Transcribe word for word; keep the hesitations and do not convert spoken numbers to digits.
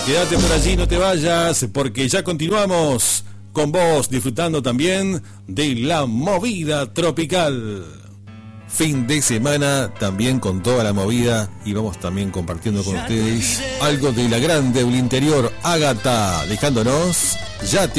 Quédate por allí, no te vayas, porque ya continuamos con vos disfrutando también de la movida tropical. Fin de semana también con toda la movida y vamos también compartiendo con ustedes algo de la grande del interior, Ágata, dejándonos Ya te